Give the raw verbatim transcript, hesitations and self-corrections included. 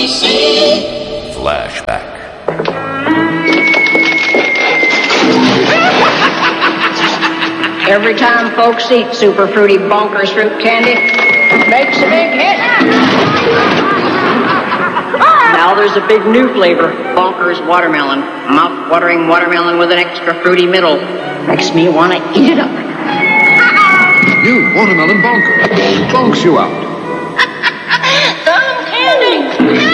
see. Flashback. Every time folks eat Super Fruity Bonkers fruit candy, makes a big hit. Now there's a big new flavor, Bonkers Watermelon. Mouth-watering watermelon with an extra fruity middle. Makes me want to eat it up. New Watermelon Bonker. Bonks you out.